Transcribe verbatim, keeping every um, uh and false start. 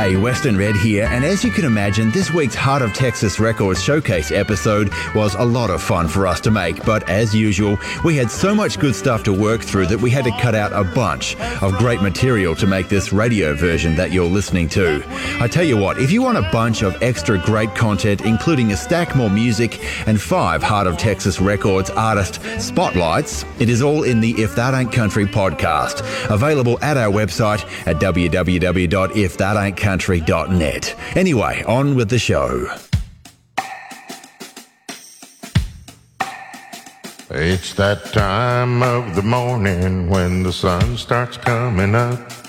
Hey, Western Red here, and as you can imagine, this week's Heart of Texas Records Showcase episode was a lot of fun for us to make, but as usual, we had so much good stuff to work through that we had to cut out a bunch of great material to make this radio version that you're listening to. I tell you what, if you want a bunch of extra great content, including a stack more music and five Heart of Texas Records artist spotlights, it is all in the If That Ain't Country podcast, available at our website at w w w dot if that ain't country dot net. Anyway, on with the show. It's that time of the morning when the sun starts coming up.